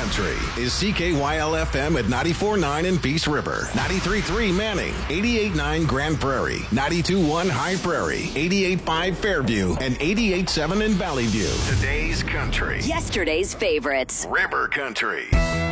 Country is CKYL-FM at 94.9 in Peace River, 93.3 Manning, 88.9 Grand Prairie, 92.1 High Prairie, 88.5 Fairview, and 88.7 in Valley View. Today's country. Yesterday's favorites. River Country.